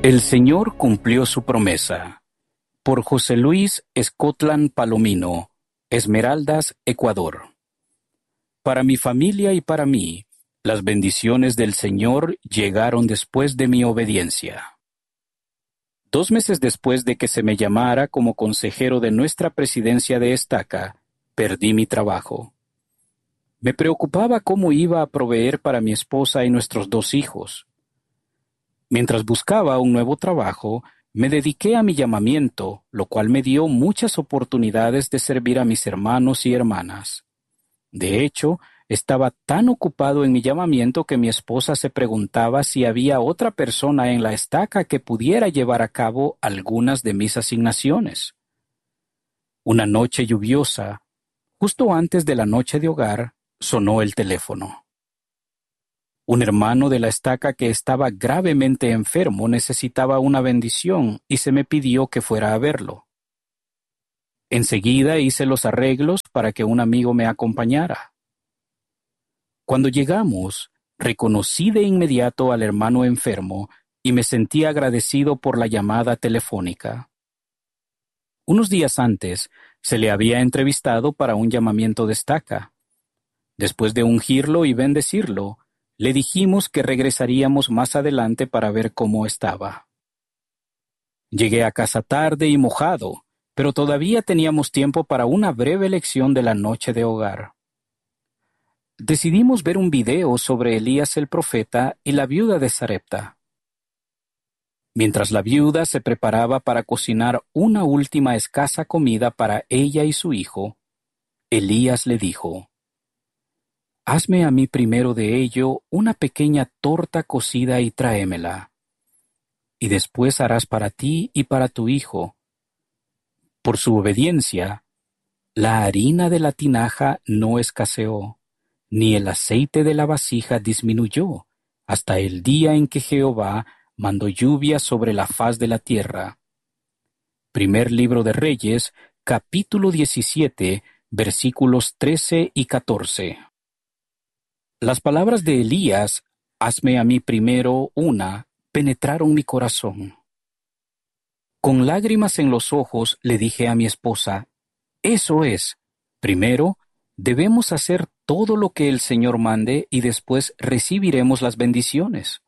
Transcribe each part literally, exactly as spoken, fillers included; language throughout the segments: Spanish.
El Señor cumplió su promesa. Por José Luis Escotland Palomino, Esmeraldas, Ecuador. Para mi familia y para mí, las bendiciones del Señor llegaron después de mi obediencia. Dos meses después de que se me llamara como consejero de nuestra presidencia de Estaca, perdí mi trabajo. Me preocupaba cómo iba a proveer para mi esposa y nuestros dos hijos. Mientras buscaba un nuevo trabajo, me dediqué a mi llamamiento, lo cual me dio muchas oportunidades de servir a mis hermanos y hermanas. De hecho, estaba tan ocupado en mi llamamiento que mi esposa se preguntaba si había otra persona en la estaca que pudiera llevar a cabo algunas de mis asignaciones. Una noche lluviosa, justo antes de la noche de hogar, sonó el teléfono. Un hermano de la estaca que estaba gravemente enfermo necesitaba una bendición y se me pidió que fuera a verlo. Enseguida hice los arreglos para que un amigo me acompañara. Cuando llegamos, reconocí de inmediato al hermano enfermo y me sentí agradecido por la llamada telefónica. Unos días antes, se le había entrevistado para un llamamiento de estaca. Después de ungirlo y bendecirlo, le dijimos que regresaríamos más adelante para ver cómo estaba. Llegué a casa tarde y mojado, pero todavía teníamos tiempo para una breve lección de la noche de hogar. Decidimos ver un video sobre Elías el profeta y la viuda de Sarepta. Mientras la viuda se preparaba para cocinar una última escasa comida para ella y su hijo, Elías le dijo: «Hazme a mí primero de ello una pequeña torta cocida y tráemela, y después harás para ti y para tu hijo». Por su obediencia, la harina de la tinaja no escaseó, ni el aceite de la vasija disminuyó, hasta el día en que Jehová mandó lluvia sobre la faz de la tierra. Primer libro de Reyes, capítulo diecisiete, versículos trece y catorce. Las palabras de Elías, «hazme a mí primero una», penetraron mi corazón. Con lágrimas en los ojos le dije a mi esposa: «Eso es, primero debemos hacer todo lo que el Señor mande y después recibiremos las bendiciones».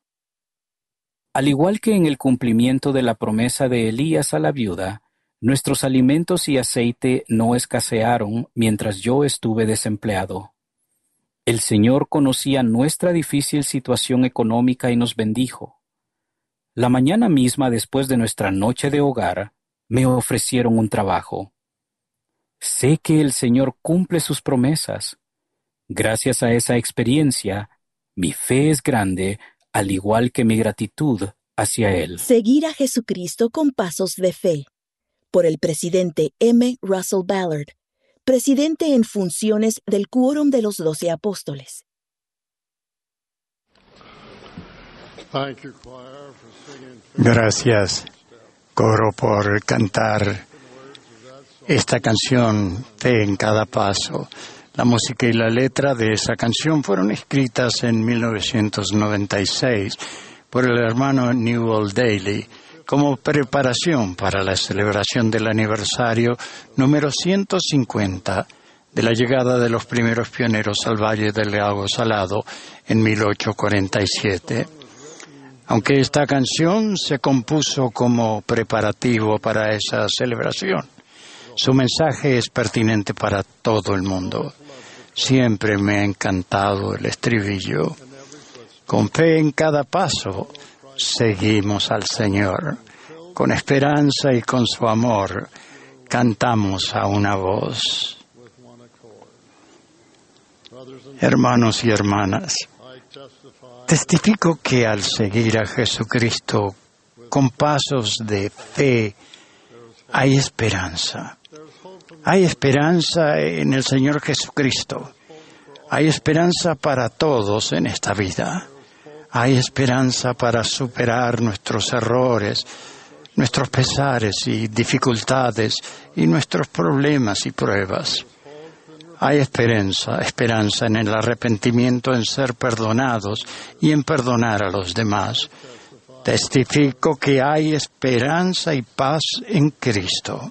Al igual que en el cumplimiento de la promesa de Elías a la viuda, nuestros alimentos y aceite no escasearon mientras yo estuve desempleado. El Señor conocía nuestra difícil situación económica y nos bendijo. La mañana misma después de nuestra noche de hogar, me ofrecieron un trabajo. Sé que el Señor cumple sus promesas. Gracias a esa experiencia, mi fe es grande, al igual que mi gratitud hacia Él. Seguir a Jesucristo con pasos de fe. Por el presidente M. Russell Ballard, presidente en funciones del Quórum de los Doce Apóstoles. Gracias, coro, por cantar esta canción, Fe en cada paso. La música y la letra de esa canción fueron escritas en mil novecientos noventa y seis por el hermano Newell Daly como preparación para la celebración del aniversario número ciento cincuenta de la llegada de los primeros pioneros al Valle del Lago Salado en mil ochocientos cuarenta y siete. Aunque esta canción se compuso como preparativo para esa celebración, su mensaje es pertinente para todo el mundo. Siempre me ha encantado el estribillo. Con fe en cada paso, seguimos al Señor. Con esperanza y con su amor, cantamos a una voz. Hermanos y hermanas, testifico que al seguir a Jesucristo con pasos de fe, hay esperanza. Hay esperanza en el Señor Jesucristo. Hay esperanza para todos en esta vida. Hay esperanza para superar nuestros errores, nuestros pesares y dificultades y nuestros problemas y pruebas. Hay esperanza, esperanza en el arrepentimiento, en ser perdonados y en perdonar a los demás. Testifico que hay esperanza y paz en Cristo.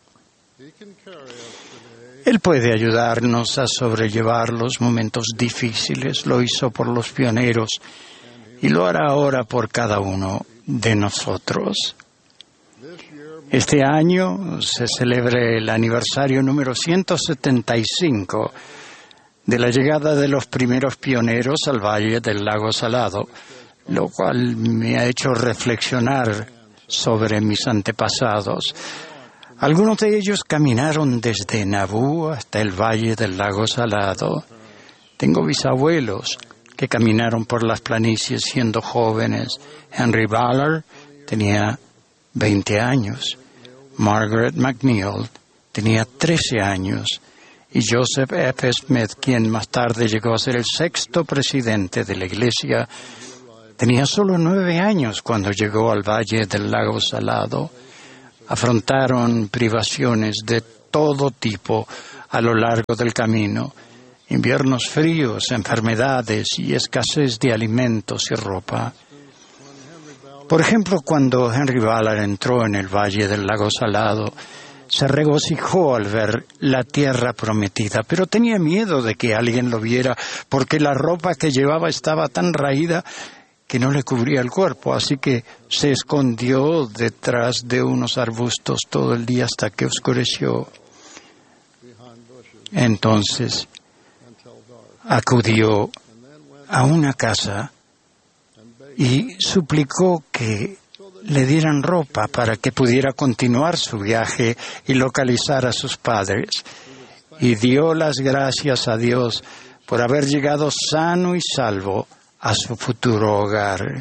Él puede ayudarnos a sobrellevar los momentos difíciles. Lo hizo por los pioneros y lo hará ahora por cada uno de nosotros. Este año se celebra el aniversario número ciento setenta y cinco de la llegada de los primeros pioneros al Valle del Lago Salado, lo cual me ha hecho reflexionar sobre mis antepasados. Algunos de ellos caminaron desde Nauvoo hasta el Valle del Lago Salado. Tengo bisabuelos que caminaron por las planicies siendo jóvenes. Henry Ballard tenía veinte años. Margaret McNeil tenía trece años. Y Joseph F. Smith, quien más tarde llegó a ser el sexto presidente de la Iglesia, tenía solo nueve años cuando llegó al Valle del Lago Salado. Afrontaron privaciones de todo tipo a lo largo del camino, inviernos fríos, enfermedades y escasez de alimentos y ropa. Por ejemplo, cuando Henry Ballard entró en el Valle del Lago Salado, se regocijó al ver la tierra prometida, pero tenía miedo de que alguien lo viera porque la ropa que llevaba estaba tan raída que no le cubría el cuerpo, así que se escondió detrás de unos arbustos todo el día hasta que oscureció. Entonces acudió a una casa y suplicó que le dieran ropa para que pudiera continuar su viaje y localizar a sus padres. Y dio las gracias a Dios por haber llegado sano y salvo a su futuro hogar.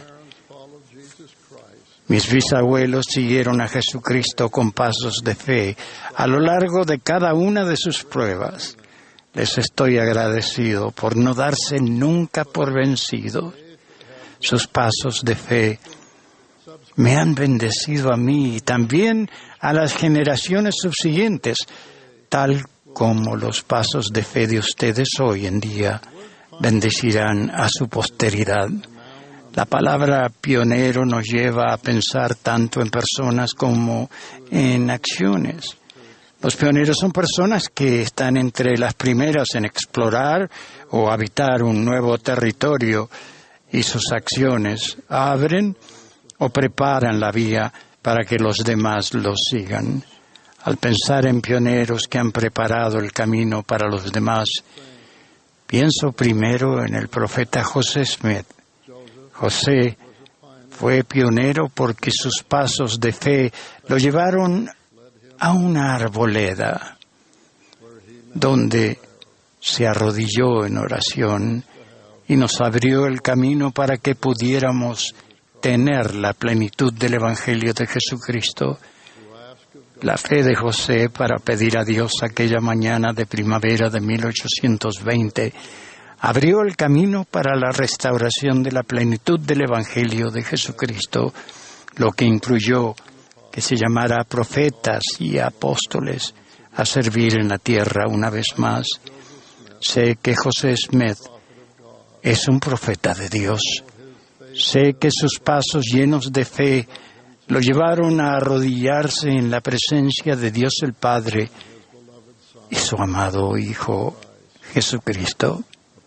Mis bisabuelos siguieron a Jesucristo con pasos de fe a lo largo de cada una de sus pruebas. Les estoy agradecido por no darse nunca por vencidos. Sus pasos de fe me han bendecido a mí y también a las generaciones subsiguientes, tal como los pasos de fe de ustedes hoy en día bendecirán a su posteridad. La palabra pionero nos lleva a pensar tanto en personas como en acciones. Los pioneros son personas que están entre las primeras en explorar o habitar un nuevo territorio y sus acciones abren o preparan la vía para que los demás los sigan. Al pensar en pioneros que han preparado el camino para los demás, pienso primero en el profeta José Smith. José fue pionero porque sus pasos de fe lo llevaron a una arboleda donde se arrodilló en oración y nos abrió el camino para que pudiéramos tener la plenitud del Evangelio de Jesucristo. La fe de José para pedir a Dios aquella mañana de primavera de mil ochocientos veinte abrió el camino para la restauración de la plenitud del Evangelio de Jesucristo, lo que incluyó que se llamara profetas y apóstoles a servir en la tierra una vez más. Sé que José Smith es un profeta de Dios. Sé que sus pasos llenos de fe lo llevaron a arrodillarse en la presencia de Dios el Padre y su amado Hijo Jesucristo.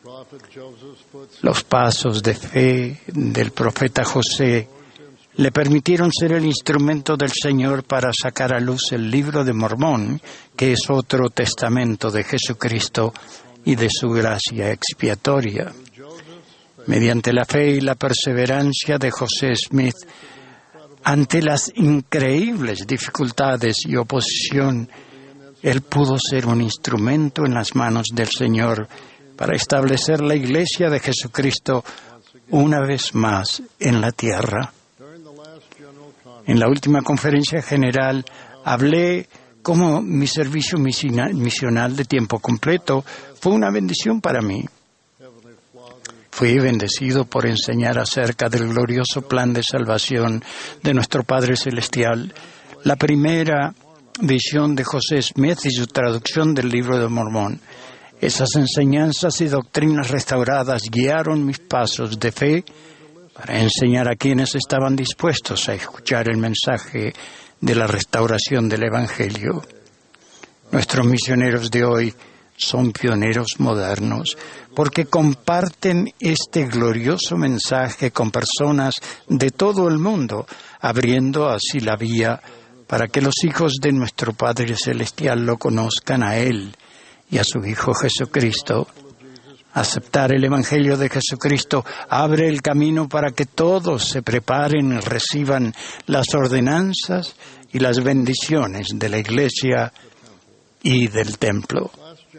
Los pasos de fe del profeta José le permitieron ser el instrumento del Señor para sacar a luz el libro de Mormón, que es otro testamento de Jesucristo y de su gracia expiatoria. Mediante la fe y la perseverancia de José Smith, ante las increíbles dificultades y oposición, él pudo ser un instrumento en las manos del Señor para establecer la Iglesia de Jesucristo una vez más en la tierra. En la última conferencia general hablé cómo mi servicio misional de tiempo completo fue una bendición para mí. Fui bendecido por enseñar acerca del glorioso plan de salvación de nuestro Padre Celestial, la primera visión de José Smith y su traducción del libro de Mormón. Esas enseñanzas y doctrinas restauradas guiaron mis pasos de fe para enseñar a quienes estaban dispuestos a escuchar el mensaje de la restauración del Evangelio. Nuestros misioneros de hoy son pioneros modernos porque comparten este glorioso mensaje con personas de todo el mundo, abriendo así la vía para que los hijos de nuestro Padre Celestial lo conozcan a Él y a su Hijo Jesucristo. Aceptar el Evangelio de Jesucristo abre el camino para que todos se preparen y reciban las ordenanzas y las bendiciones de la Iglesia y del Templo.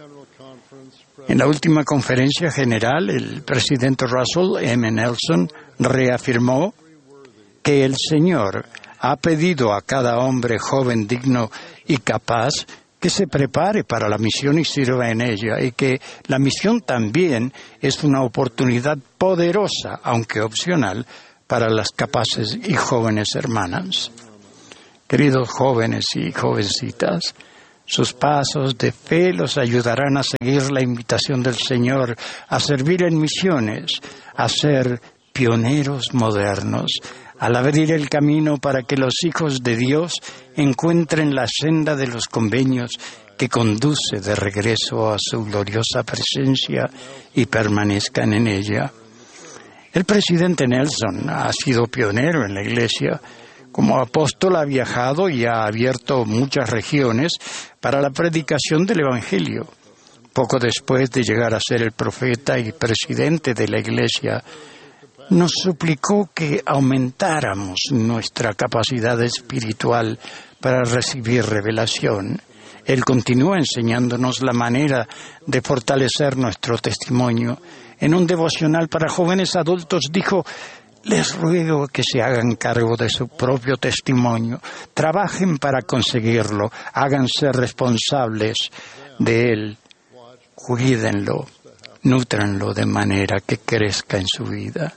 En la última conferencia general, el presidente Russell M. Nelson reafirmó que el Señor ha pedido a cada hombre joven, digno y capaz que se prepare para la misión y sirva en ella, y que la misión también es una oportunidad poderosa, aunque opcional, para las capaces y jóvenes hermanas. Queridos jóvenes y jovencitas, sus pasos de fe los ayudarán a seguir la invitación del Señor, a servir en misiones, a ser pioneros modernos, al abrir el camino para que los hijos de Dios encuentren la senda de los convenios que conduce de regreso a su gloriosa presencia y permanezcan en ella. El presidente Nelson ha sido pionero en la Iglesia. Como apóstol ha viajado y ha abierto muchas regiones para la predicación del Evangelio. Poco después de llegar a ser el profeta y presidente de la Iglesia, nos suplicó que aumentáramos nuestra capacidad espiritual para recibir revelación. Él continúa enseñándonos la manera de fortalecer nuestro testimonio. En un devocional para jóvenes adultos dijo: les ruego que se hagan cargo de su propio testimonio, trabajen para conseguirlo, háganse responsables de él, cuídenlo, nútranlo de manera que crezca en su vida.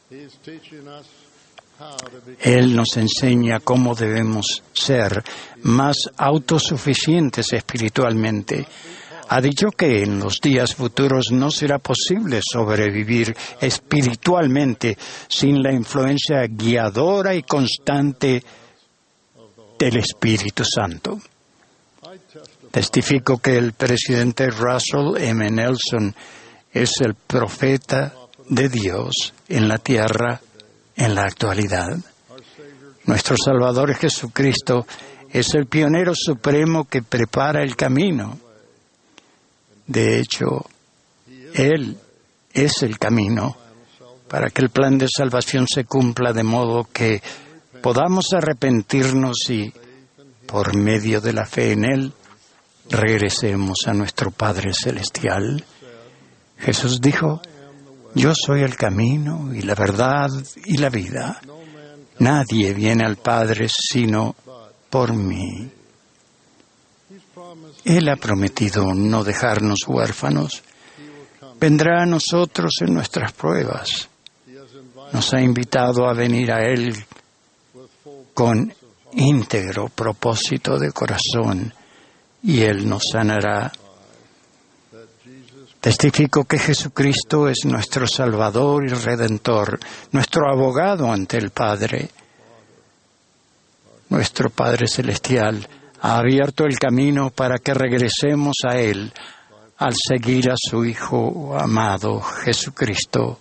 Él nos enseña cómo debemos ser más autosuficientes espiritualmente. Ha dicho que en los días futuros no será posible sobrevivir espiritualmente sin la influencia guiadora y constante del Espíritu Santo. Testifico que el presidente Russell M. Nelson es el profeta de Dios en la tierra en la actualidad. Nuestro Salvador Jesucristo es el pionero supremo que prepara el camino. De hecho, Él es el camino para que el plan de salvación se cumpla, de modo que podamos arrepentirnos y, por medio de la fe en Él, regresemos a nuestro Padre Celestial. Jesús dijo: yo soy el camino y la verdad y la vida. Nadie viene al Padre sino por mí. Él ha prometido no dejarnos huérfanos. Vendrá a nosotros en nuestras pruebas. Nos ha invitado a venir a Él con íntegro propósito de corazón, y Él nos sanará. Testifico que Jesucristo es nuestro Salvador y Redentor, nuestro abogado ante el Padre. Nuestro Padre Celestial ha abierto el camino para que regresemos a Él al seguir a su Hijo amado Jesucristo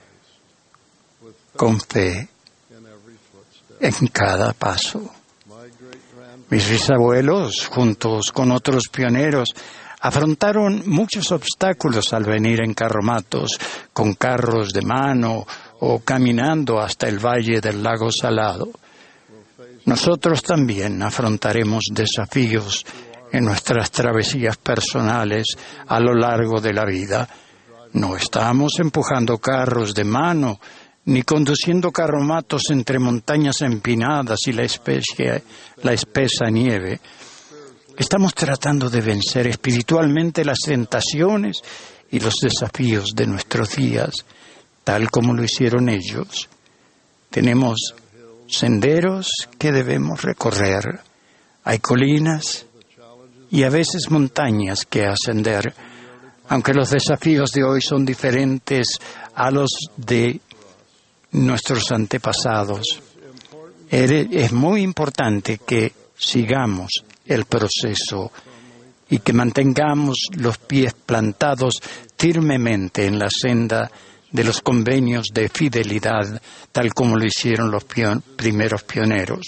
con fe en cada paso. Mis bisabuelos, juntos con otros pioneros, afrontaron muchos obstáculos al venir en carromatos, con carros de mano o caminando hasta el valle del lago Salado. Nosotros también afrontaremos desafíos en nuestras travesías personales a lo largo de la vida. No estamos empujando carros de mano ni conduciendo carromatos entre montañas empinadas y la, especie, la espesa nieve. Estamos tratando de vencer espiritualmente las tentaciones y los desafíos de nuestros días, tal como lo hicieron ellos. Tenemos senderos que debemos recorrer. Hay colinas y a veces montañas que ascender. Aunque los desafíos de hoy son diferentes a los de nuestros antepasados. Es muy importante que sigamos el proceso y que mantengamos los pies plantados firmemente en la senda de los convenios de fidelidad, tal como lo hicieron los pion- primeros pioneros.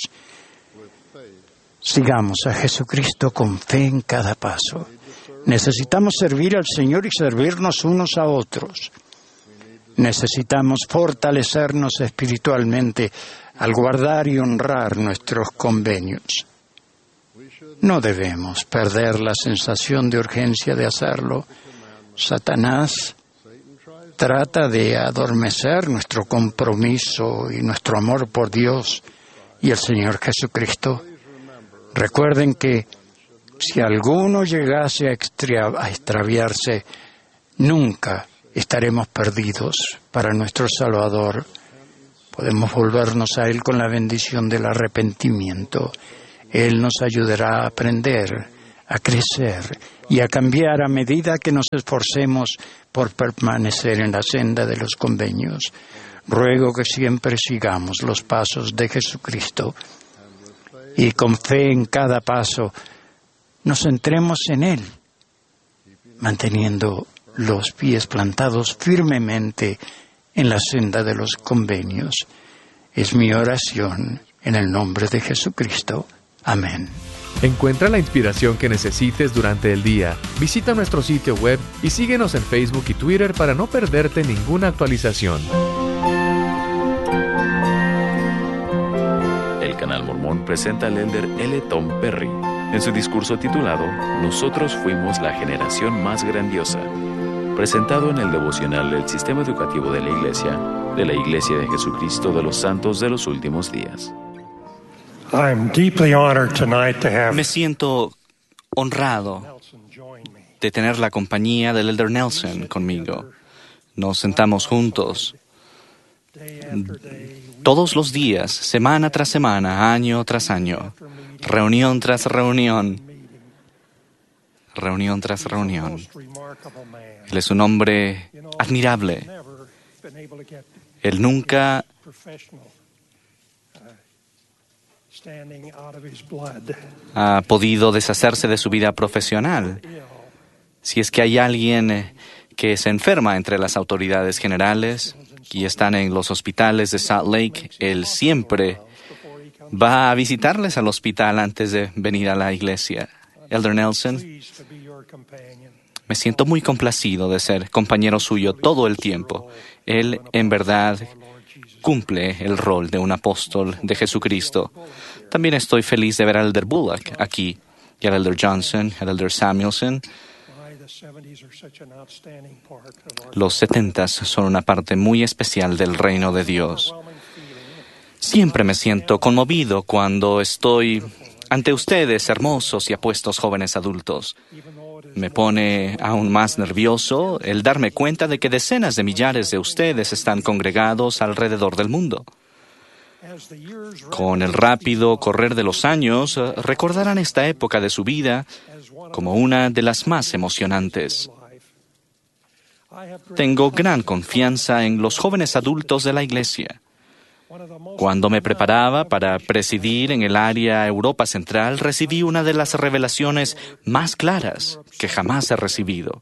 Sigamos a Jesucristo con fe en cada paso. Necesitamos servir al Señor y servirnos unos a otros. Necesitamos fortalecernos espiritualmente al guardar y honrar nuestros convenios. No debemos perder la sensación de urgencia de hacerlo. Satanás trata de adormecer nuestro compromiso y nuestro amor por Dios y el Señor Jesucristo. Recuerden que si alguno llegase a, extra- a extraviarse, nunca estaremos perdidos para nuestro Salvador. Podemos volvernos a Él con la bendición del arrepentimiento. Él nos ayudará a aprender, a crecer y a cambiar a medida que nos esforcemos por permanecer en la senda de los convenios. Ruego que siempre sigamos los pasos de Jesucristo y con fe en cada paso nos centremos en Él, manteniendo los pies plantados firmemente en la senda de los convenios. Es mi oración en el nombre de Jesucristo. Amén. Encuentra la inspiración que necesites durante el día. Visita nuestro sitio web y síguenos en Facebook y Twitter para no perderte ninguna actualización. El Canal Mormón presenta al elder L. Tom Perry en su discurso titulado Nosotros fuimos la generación más grandiosa, presentado en el devocional del Sistema Educativo de la Iglesia, de la Iglesia de Jesucristo de los Santos de los Últimos Días. Me siento honrado de tener la compañía del elder Nelson conmigo. Nos sentamos juntos todos los días, semana tras semana, año tras año, reunión tras reunión, reunión tras reunión. Él es un hombre admirable. Él nunca ha podido deshacerse de su vida profesional. Si es que hay alguien que se enferma entre las autoridades generales y están en los hospitales de Salt Lake, él siempre va a visitarles al hospital antes de venir a la iglesia. Elder Nelson, me siento muy complacido de ser compañero suyo todo el tiempo. Él, en verdad, cumple el rol de un apóstol de Jesucristo. También estoy feliz de ver al elder Bullock aquí, y al elder Johnson, al elder Samuelson. Los setentas son una parte muy especial del reino de Dios. Siempre me siento conmovido cuando estoy ante ustedes, hermosos y apuestos jóvenes adultos. Me pone aún más nervioso el darme cuenta de que decenas de millares de ustedes están congregados alrededor del mundo. Con el rápido correr de los años, recordarán esta época de su vida como una de las más emocionantes. Tengo gran confianza en los jóvenes adultos de la Iglesia. Cuando me preparaba para presidir en el área Europa Central, recibí una de las revelaciones más claras que jamás he recibido.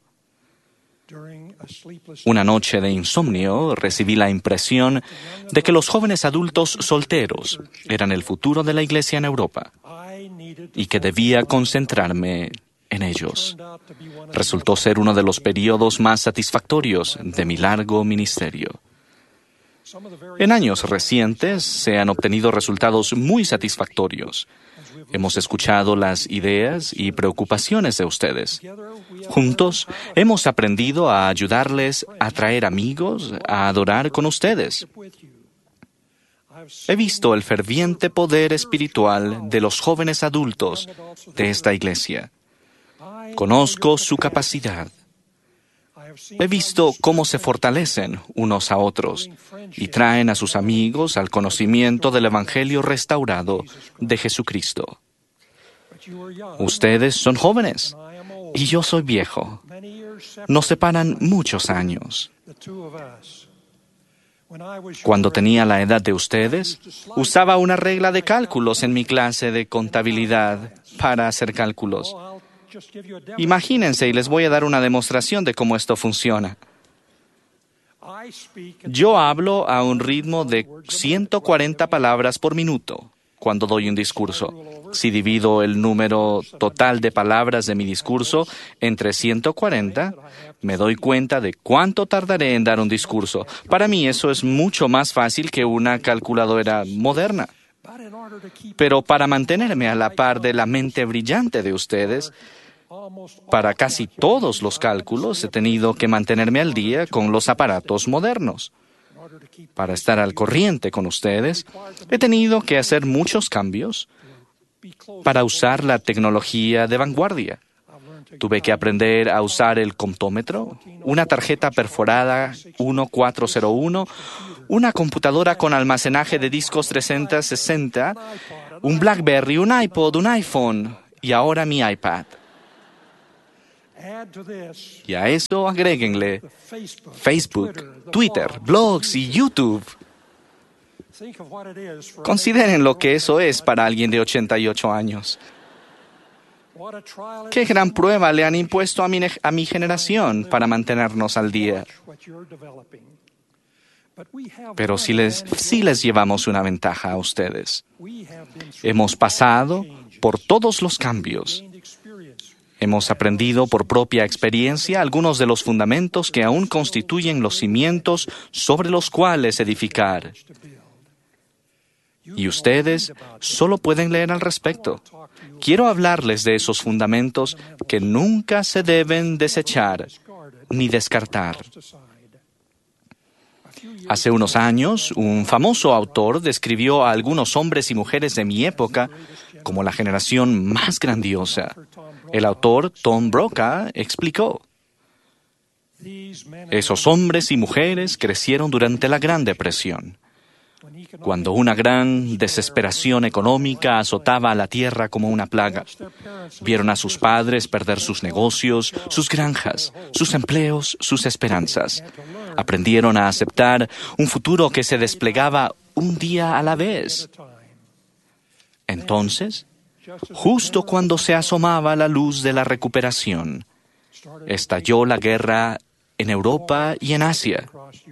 Una noche de insomnio recibí la impresión de que los jóvenes adultos solteros eran el futuro de la Iglesia en Europa y que debía concentrarme en ellos. Resultó ser uno de los periodos más satisfactorios de mi largo ministerio. En años recientes se han obtenido resultados muy satisfactorios. Hemos escuchado las ideas y preocupaciones de ustedes. Juntos hemos aprendido a ayudarles a traer amigos, a adorar con ustedes. He visto el ferviente poder espiritual de los jóvenes adultos de esta iglesia. Conozco su capacidad. He visto cómo se fortalecen unos a otros y traen a sus amigos al conocimiento del Evangelio restaurado de Jesucristo. Ustedes son jóvenes y yo soy viejo. Nos separan muchos años. Cuando tenía la edad de ustedes, usaba una regla de cálculos en mi clase de contabilidad para hacer cálculos. Imagínense y les voy a dar una demostración de cómo esto funciona. Yo hablo a un ritmo de ciento cuarenta palabras por minuto cuando doy un discurso. Si divido el número total de palabras de mi discurso entre ciento cuarenta, me doy cuenta de cuánto tardaré en dar un discurso. Para mí eso es mucho más fácil que una calculadora moderna. Pero para mantenerme a la par de la mente brillante de ustedes, para casi todos los cálculos he tenido que mantenerme al día con los aparatos modernos. Para estar al corriente con ustedes, he tenido que hacer muchos cambios para usar la tecnología de vanguardia. Tuve que aprender a usar el comptómetro, una tarjeta perforada catorce cero uno, una computadora con almacenaje de discos trescientos sesenta, un BlackBerry, un iPod, un iPhone y ahora mi iPad. Y a eso agréguenle Facebook, Twitter, blogs y YouTube. Consideren lo que eso es para alguien de ochenta y ocho años. Qué gran prueba le han impuesto a mi, a mi generación para mantenernos al día. Pero sí les, sí les llevamos una ventaja a ustedes. Hemos pasado por todos los cambios. Hemos aprendido por propia experiencia algunos de los fundamentos que aún constituyen los cimientos sobre los cuales edificar. Y ustedes solo pueden leer al respecto. Quiero hablarles de esos fundamentos que nunca se deben desechar ni descartar. Hace unos años, un famoso autor describió a algunos hombres y mujeres de mi época como la generación más grandiosa. El autor Tom Brokaw explicó: esos hombres y mujeres crecieron durante la Gran Depresión, cuando una gran desesperación económica azotaba a la tierra como una plaga. Vieron a sus padres perder sus negocios, sus granjas, sus empleos, sus esperanzas. Aprendieron a aceptar un futuro que se desplegaba un día a la vez. Entonces, justo cuando se asomaba la luz de la recuperación, estalló la guerra en Europa y en Asia.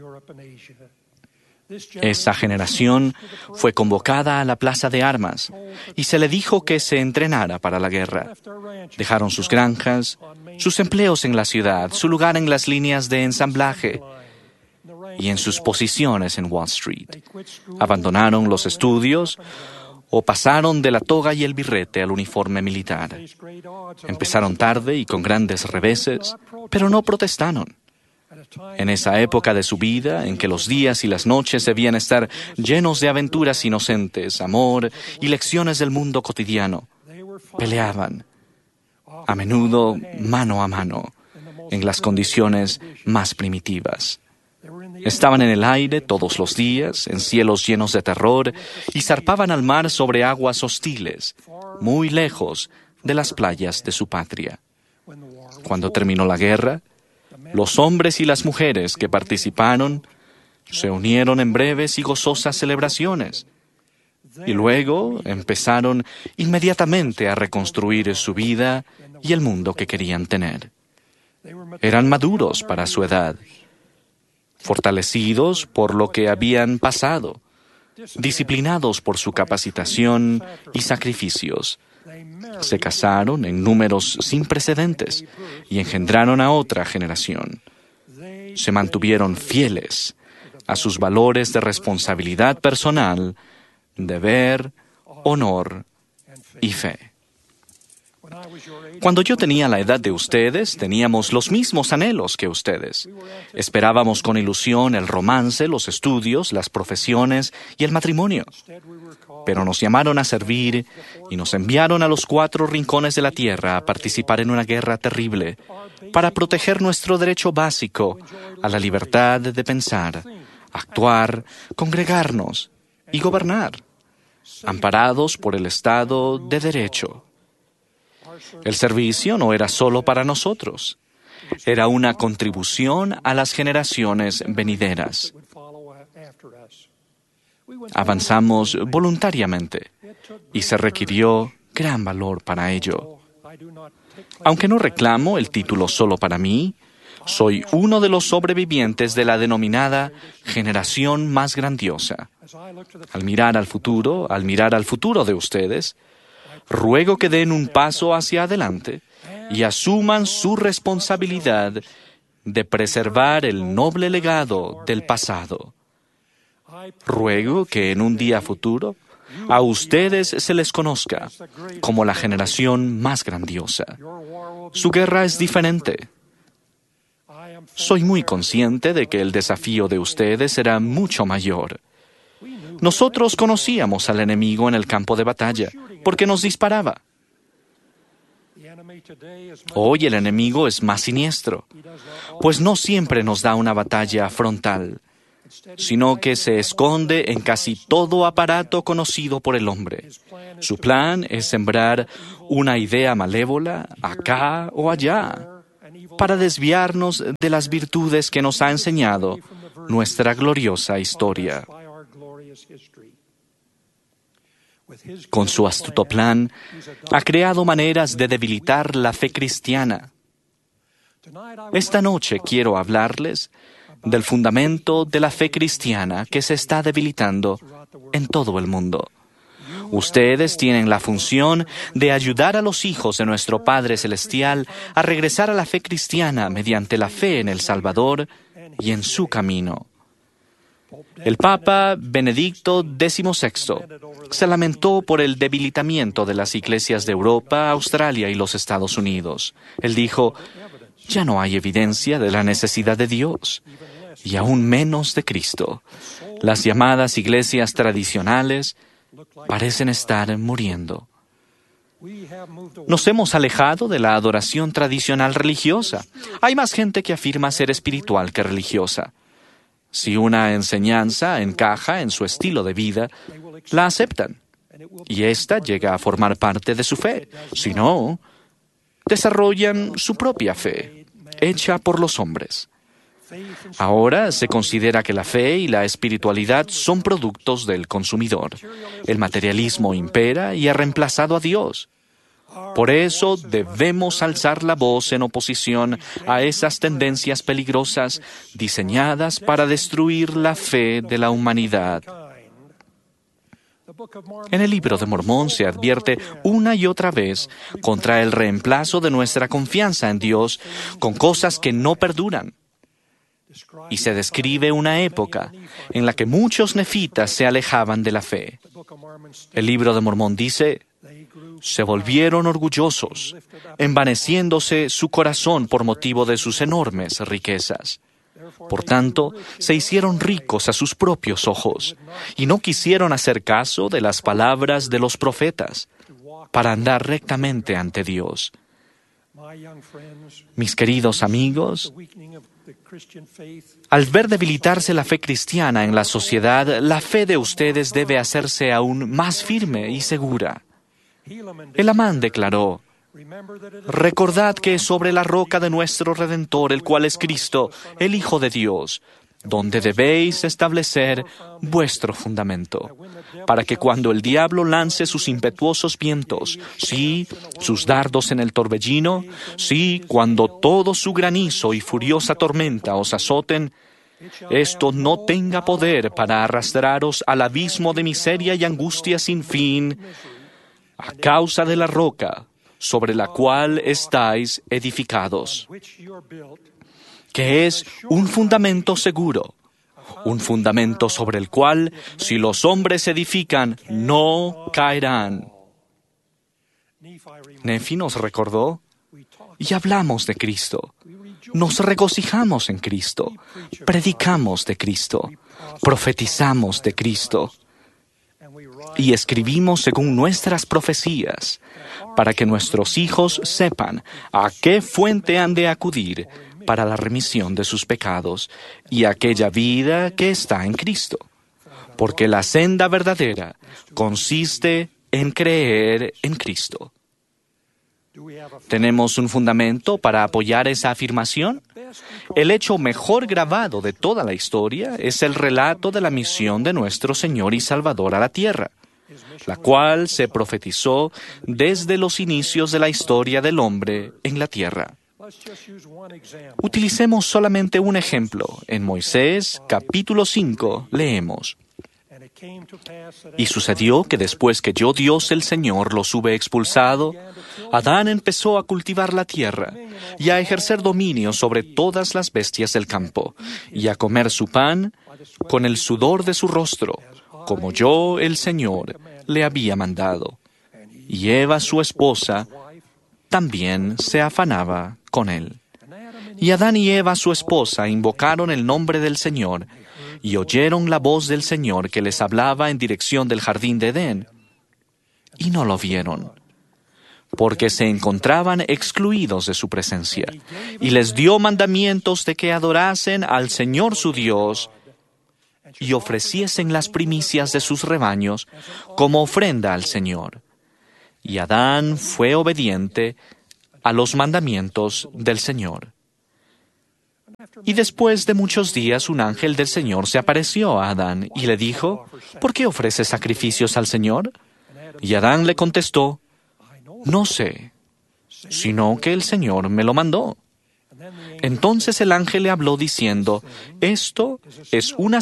Esa generación fue convocada a la plaza de armas y se le dijo que se entrenara para la guerra. Dejaron sus granjas, sus empleos en la ciudad, su lugar en las líneas de ensamblaje y en sus posiciones en Wall Street. Abandonaron los estudios o pasaron de la toga y el birrete al uniforme militar. Empezaron tarde y con grandes reveses, pero no protestaron. En esa época de su vida, en que los días y las noches debían estar llenos de aventuras inocentes, amor y lecciones del mundo cotidiano, peleaban, a menudo mano a mano, en las condiciones más primitivas. Estaban en el aire todos los días, en cielos llenos de terror, y zarpaban al mar sobre aguas hostiles, muy lejos de las playas de su patria. Cuando terminó la guerra, los hombres y las mujeres que participaron se unieron en breves y gozosas celebraciones, y luego empezaron inmediatamente a reconstruir su vida y el mundo que querían tener. Eran maduros para su edad, fortalecidos por lo que habían pasado, disciplinados por su capacitación y sacrificios. Se casaron en números sin precedentes y engendraron a otra generación. Se mantuvieron fieles a sus valores de responsabilidad personal, deber, honor y fe. Cuando yo tenía la edad de ustedes, teníamos los mismos anhelos que ustedes. Esperábamos con ilusión el romance, los estudios, las profesiones y el matrimonio. Pero nos llamaron a servir y nos enviaron a los cuatro rincones de la tierra a participar en una guerra terrible para proteger nuestro derecho básico a la libertad de pensar, actuar, congregarnos y gobernar, amparados por el Estado de Derecho. El servicio no era solo para nosotros, era una contribución a las generaciones venideras. Avanzamos voluntariamente y se requirió gran valor para ello. Aunque no reclamo el título solo para mí, soy uno de los sobrevivientes de la denominada generación más grandiosa. Al mirar al futuro, al mirar al futuro de ustedes, ruego que den un paso hacia adelante y asuman su responsabilidad de preservar el noble legado del pasado. Ruego que en un día futuro a ustedes se les conozca como la generación más grandiosa. Su guerra es diferente. Soy muy consciente de que el desafío de ustedes será mucho mayor. Nosotros conocíamos al enemigo en el campo de batalla porque nos disparaba. Hoy el enemigo es más siniestro, pues no siempre nos da una batalla frontal, sino que se esconde en casi todo aparato conocido por el hombre. Su plan es sembrar una idea malévola acá o allá, para desviarnos de las virtudes que nos ha enseñado nuestra gloriosa historia. Con su astuto plan, ha creado maneras de debilitar la fe cristiana. Esta noche quiero hablarles del fundamento de la fe cristiana que se está debilitando en todo el mundo. Ustedes tienen la función de ayudar a los hijos de nuestro Padre Celestial a regresar a la fe cristiana mediante la fe en el Salvador y en su camino. El Papa Benedicto dieciséis se lamentó por el debilitamiento de las iglesias de Europa, Australia y los Estados Unidos. Él dijo, ya no hay evidencia de la necesidad de Dios, y aún menos de Cristo. Las llamadas iglesias tradicionales parecen estar muriendo. Nos hemos alejado de la adoración tradicional religiosa. Hay más gente que afirma ser espiritual que religiosa. Si una enseñanza encaja en su estilo de vida, la aceptan, y ésta llega a formar parte de su fe. Si no, desarrollan su propia fe, hecha por los hombres. Ahora se considera que la fe y la espiritualidad son productos del consumidor. El materialismo impera y ha reemplazado a Dios. Por eso debemos alzar la voz en oposición a esas tendencias peligrosas diseñadas para destruir la fe de la humanidad. En el Libro de Mormón se advierte una y otra vez contra el reemplazo de nuestra confianza en Dios con cosas que no perduran. Y se describe una época en la que muchos nefitas se alejaban de la fe. El Libro de Mormón dice, se volvieron orgullosos, envaneciéndose su corazón por motivo de sus enormes riquezas. Por tanto, se hicieron ricos a sus propios ojos, y no quisieron hacer caso de las palabras de los profetas, para andar rectamente ante Dios. Mis queridos amigos, al ver debilitarse la fe cristiana en la sociedad, la fe de ustedes debe hacerse aún más firme y segura. El Amán declaró, recordad que es sobre la roca de nuestro Redentor, el cual es Cristo, el Hijo de Dios, donde debéis establecer vuestro fundamento, para que cuando el diablo lance sus impetuosos vientos, sí, sus dardos en el torbellino, sí, cuando todo su granizo y furiosa tormenta os azoten, esto no tenga poder para arrastraros al abismo de miseria y angustia sin fin, a causa de la roca sobre la cual estáis edificados, que es un fundamento seguro, un fundamento sobre el cual, si los hombres edifican, no caerán. Nefi nos recordó, y hablamos de Cristo, nos regocijamos en Cristo, predicamos de Cristo, profetizamos de Cristo, y escribimos según nuestras profecías, para que nuestros hijos sepan a qué fuente han de acudir para la remisión de sus pecados y aquella vida que está en Cristo. Porque la senda verdadera consiste en creer en Cristo. ¿Tenemos un fundamento para apoyar esa afirmación? El hecho mejor grabado de toda la historia es el relato de la misión de nuestro Señor y Salvador a la tierra, la cual se profetizó desde los inicios de la historia del hombre en la tierra. Utilicemos solamente un ejemplo. En Moisés, capítulo cinco, leemos: Y sucedió que después que yo, Dios el Señor, los hube expulsado, Adán empezó a cultivar la tierra y a ejercer dominio sobre todas las bestias del campo y a comer su pan con el sudor de su rostro, como yo, el Señor, le había mandado. Y Eva, su esposa, también se afanaba con él. Y Adán y Eva, su esposa, invocaron el nombre del Señor y oyeron la voz del Señor que les hablaba en dirección del jardín de Edén, y no lo vieron, porque se encontraban excluidos de su presencia, y les dio mandamientos de que adorasen al Señor su Dios y ofreciesen las primicias de sus rebaños como ofrenda al Señor. Y Adán fue obediente a los mandamientos del Señor. Y después de muchos días un ángel del Señor se apareció a Adán y le dijo: ¿Por qué ofreces sacrificios al Señor? Y Adán le contestó: No sé, sino que el Señor me lo mandó. Entonces el ángel le habló diciendo: Esto es una